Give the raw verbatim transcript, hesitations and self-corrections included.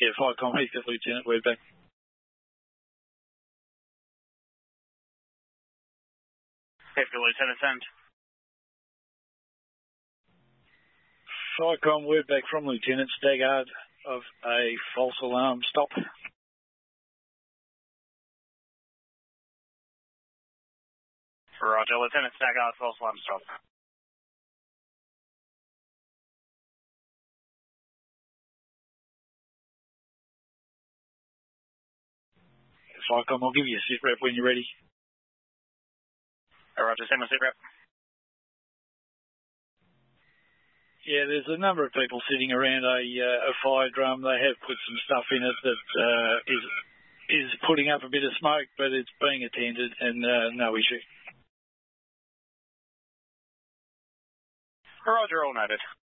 Yeah, Flycom, Heathcote, Lieutenant, we're back. Heathcote, Lieutenant, send. Flycom, we're back from Lieutenant Staggard of a false alarm stop. Roger, Lieutenant Staggard, false alarm stop. Flycom, I'll give you a sit rep when you're ready. Roger, send my sit rep. Yeah, there's a number of people sitting around a, uh, a fire drum. They have put some stuff in it that uh, is is putting up a bit of smoke, but it's being attended and uh, no issue. Roger, all noted.